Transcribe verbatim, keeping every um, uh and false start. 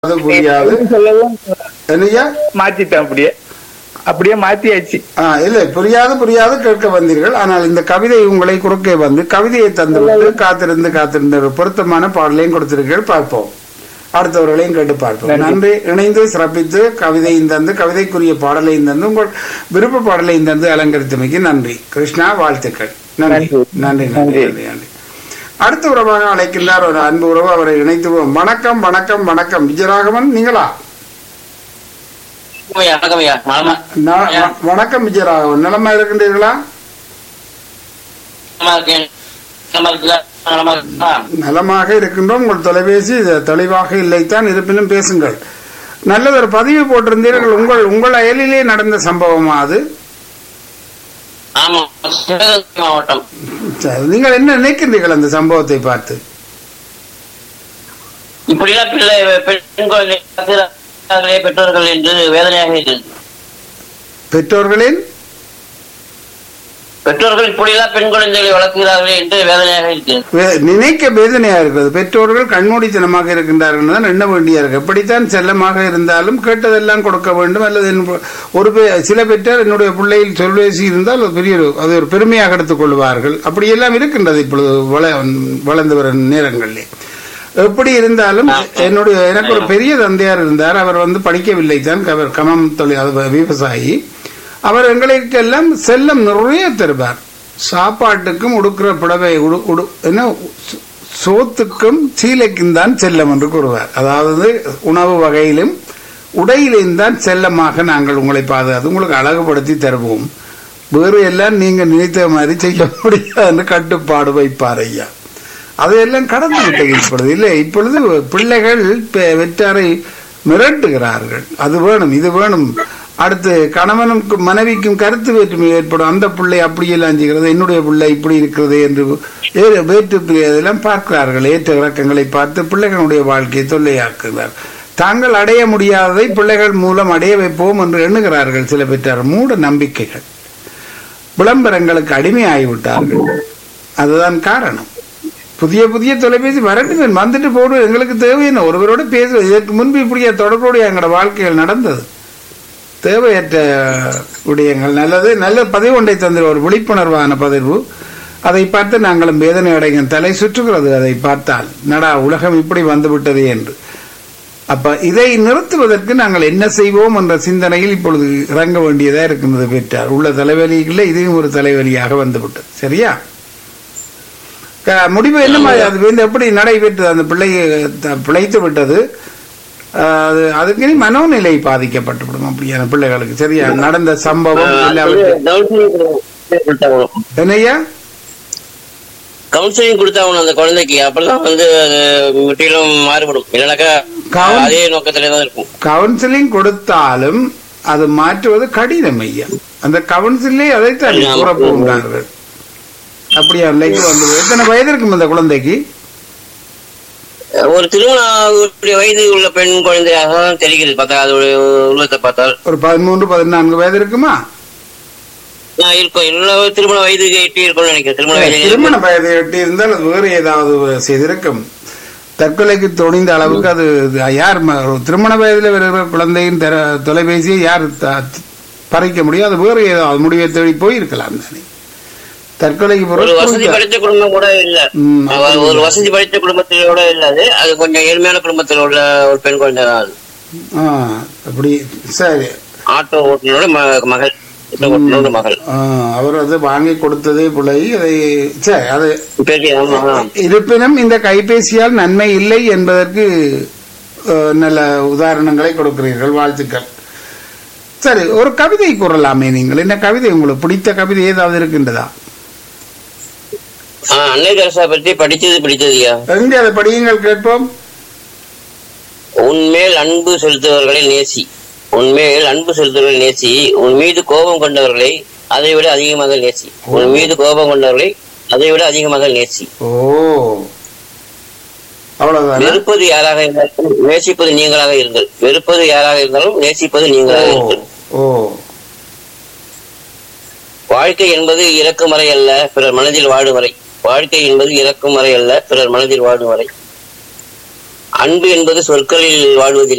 அது புரியாது சொல்லவும் என்னையா? மாத்திட்டேன், அப்படியே அப்படியே மாத்தியாச்சு. ஆ, இல்லை, புரியாது புரியாது கேட்க வந்தீர்கள். ஆனால் இந்த கவிதை உங்களை குறுக்கே வந்து கவிதையை தந்துவிட்டு காத்திருந்து காத்திருந்த ஒரு பொருத்தமான பாடலையும் கொடுத்திருக்கீர்கள். பார்ப்போம், அடுத்தவர்களையும் கேட்டு பார்ப்போம். நன்றி. இணைந்து சிறப்பித்து கவிதையும் தந்து கவிதைக்குரிய பாடலையும் தந்து உங்கள் விருப்ப பாடலையும் தந்து அலங்கரித்தமைக்கு நன்றி. கிருஷ்ணா, வாழ்த்துக்கள். நன்றி நன்றி நன்றி நன்றி நன்றி. அடுத்த உறவாக அழைக்கின்றார் ஒரு அன்பு உறவு, அவரை இணைத்துவோம். வணக்கம் வணக்கம் வணக்கம். விஜயராகவன் நீங்களா? ந- வணக்கம் விஜயராகவன், நலமா இருக்கின்றீர்களா? நலமாக இருக்கின்றோம். உங்கள் தொலைபேசி தெளிவாக இல்லைத்தான், இருப்பினும் பேசுங்கள். நல்லது, ஒரு பதிவு போட்டிருந்தீர்கள். உங்கள் உங்கள் அயலிலே நடந்த சம்பவமா அது? மாவட்டம். சரி, நீங்கள் என்ன நினைக்கின்றீர்கள் அந்த சம்பவத்தை பார்த்து? இப்படிலாம் பிள்ளை பெண் குழந்தை பெற்றோர்கள் என்று வேதனையாக இருக்கிறது. பெற்றோர்களின் பெற்றோர்கள் இப்படிலாம் பெண் குழந்தைகளை வளர்க்கிறார்களே என்று வேதனையாக இருக்கிறது. வே- நினைக்க வேதனையா இருக்கிறது. பெற்றோர்கள் கண்மூடித்தனமாக இருக்கின்றார்கள் தான் எண்ண வேண்டியா இருக்கு. எப்படித்தான் செல்லமாக இருந்தாலும் கேட்டதெல்லாம் கொடுக்க வேண்டும். அல்லது என் ஒரு பே- சில பெற்றார் என்னுடைய பிள்ளையில் சொல்வேசி இருந்தால் அது பெரிய ஒரு- அது ஒரு பெருமையாக எடுத்துக் கொள்வார்கள். அப்படியெல்லாம் இருக்கின்றது இப்பொழுது வள- வளர்ந்து வரும் நேரங்களிலே. எப்படி இருந்தாலும் என்னுடைய எனக்கு ஒரு பெரிய தந்தையார் இருந்தார். அவர் வந்து படிக்கவில்லை தான், அவர் கமம் தொழில் அது விவசாயி. அவர் எங்களுக்கெல்லாம் செல்லம் நிறைய தருவார். சாப்பாட்டுக்கும் உடுக்கிற புடவை உடு- உடு- என்ன சோ- சோத்துக்கும் சீலைக்கும் தான் செல்லம் என்று கூறுவார். அதாவது உணவு வகையிலும் உடையிலும் தான் செல்லமாக நாங்கள் உங்களை பாதுகாத்து உங்களுக்கு அழகுபடுத்தி தருவோம். வேறு எல்லாம் நீங்க நினைத்த மாதிரி செய்ய முடியாது கட்டுப்பாடு வைப்பார் ஐயா. அதையெல்லாம் கடந்து விட்டது இப்பொழுது. இல்லை, இப்பொழுது பிள்ளைகள் பெ- வெற்றாரை மிரட்டுகிறார்கள். அது வேணும், இது வேணும். அடுத்து கணவனுக்கும் மனைவிக்கும் கருத்து வேற்றுமை ஏற்படும். அந்த பிள்ளை அப்படியெல்லாம் செய்கிறது, என்னுடைய பிள்ளை இப்படி இருக்கிறது என்று ஏ- வேற்று இதெல்லாம் பார்க்கிறார்கள். ஏற்ற இறக்கங்களை பார்த்து பிள்ளைகளுடைய வாழ்க்கையை தொல்லையாக்குகிறார். தாங்கள் அடைய முடியாததை பிள்ளைகள் மூலம் அடைய வைப்போம் என்று எண்ணுகிறார்கள் சில பெற்றார். மூட நம்பிக்கைகள், விளம்பரங்களுக்கு அடிமையாகிவிட்டார்கள். அதுதான் காரணம். புதிய புதிய தொலைபேசி வரட்டு வந்துட்டு போடு, எங்களுக்கு தேவையான ஒருவரோட பேசுவது. இதற்கு முன்பு இப்படியா தொடர்புடைய எங்களோட வாழ்க்கைகள் நடந்தது. தேவையற்ற விடயங்கள். நல்லது, நல்ல பதிவு ஒன்றை தந்த ஒரு விழிப்புணர்வான பதிவு. அதை பார்த்து நாங்களும் வேதனை அடைங்க, தலை சுற்றுகிறது அதை பார்த்தால். நடா உலகம் இப்படி வந்துவிட்டது என்று. அப்ப இதை நிறுத்துவதற்கு நாங்கள் என்ன செய்வோம் என்ற சிந்தனையில் இப்பொழுது இறங்க வேண்டியதா இருக்கின்றது. பெற்றார் உள்ள தலைவலிகளில் இதுவும் ஒரு தலைவலியாக வந்துவிட்டது. சரியா? க- முடிவு என்ன மாதிரி அது வந்து எப்படி நடைபெற்றது? அந்த பிள்ளை த- பிழைத்து விட்டது. அது அதுக்கு இனி மனோநிலை பாதிக்கப்பட்டுவிடும் அப்படியான பிள்ளைகளுக்கு. சரியா? நடந்த சம்பவம் என்னையா? கவுன்சிலிங் கொடுத்தாகணும் அந்த குழந்தைக்கு. அப்பதான் வந்து அது முற்றிலும் மாறுபடும். இல்லைனாக்கா கவுன்- அதே நோக்கத்திலே தான் இருக்கும். கவுன்சிலிங் கொடுத்தாலும் அது மாற்றுவது கடினம் ஐயா. அந்த கவுன்சிலே அதைத்தான் கூற போகின்றார்கள். அப்படியா? நிலைக்கு வந்து எத்தனை வயது இருக்கும் அந்த குழந்தைக்கு? ஒரு திருமண வயது உள்ள பெண் குழந்தையாக தான் தெரிகிறது பார்த்தா, அதோடைய உருவத்தை பார்த்தால். ஒரு பதிமூன்று பதினான்கு வயது இருக்குமா? ஆஹ் இருக்கும். இல்லை, திருமண வயது எட்டி இருக்கும்னு நினைக்கிறேன். திருமண வயது திருமண வயதை எட்டி இருந்தால் அது வேறு ஏதாவது செய்திருக்கும். தற்கொலைக்கு துணிந்த அளவுக்கு அது யார் ம- ஒரு திருமண வயதில் வருகிற குழந்தையின் தெர- தொலைபேசியை யார் த- பறிக்க முடியும்? அது வேறு ஏதாவது முடிவை தேடி போயிருக்கலாம் தானே. தற்கொலைக்கு ஒரு பிறகு வசதி படைத்த குடும்பம் கூட இல்ல. ம், அவ- ஒரு வசதி படைத்த குடும்பத்திலோட இல்லாது, அது கொஞ்சம் ஏழ்மையான குடும்பத்தில் உள்ள ஒரு பெண் குழந்தை தான் அது. ஆ, அப்படி சரி. ஆட்டோ ஓட்டுநரோட ம- மகள் ஆட்டோ ஓட்டுநரோட மகள். ஆ, அவர் அது வாங்கி கொடுத்ததே பிள்ளை. அதை சரி, அது பெரிய ஆமா. இருப்பினும் இந்த கைபேசியால் நன்மை இல்லை என்பதற்கு அஹ், நல்ல உதாரணங்களை கொடுக்கிறீர்கள். வாழ்த்துக்கள். சரி, ஒரு கவிதை கூறலாமே நீங்கள். என்ன கவிதை உங்களுக்கு பிடித்த கவிதை ஏதாவது இருக்கின்றதா? ஆஹ் அன்னை தெரசா பற்றி படிச்சது பிடித்ததுயா. எங்கே அதை படியுங்கள் கேட்போம். உன்மேல் அன்பு செலுத்துபவர்களை நேசி, உன்மேல் அன்பு செலுத்துபவர்களை நேசி, உன் மீது கோபம் கொண்டவர்களை அதை விட அதிகமாக நேசி, உன் மீது கோபம் கொண்டவர்களை அதை விட அதிகமாக நேசி. ஓ, அவ்வளவுதான். வெறுப்பது யாராக இருந்தாலும் நேசிப்பது நீங்களாக இருங்கள். வெறுப்பது யாராக இருந்தாலும் நேசிப்பது நீங்களாக இருங்கள். ஓ, வாழ்க்கை என்பது இறக்கும் வரை அல்ல, பிறர் மனதில் வாடும் வரை. வாழ்க்கை என்பது இறக்கும் வரை அல்ல, பிறர் மனதில் வாடும் வரை. அன்பு என்பது சொற்களில் வாழ்வதில்லை.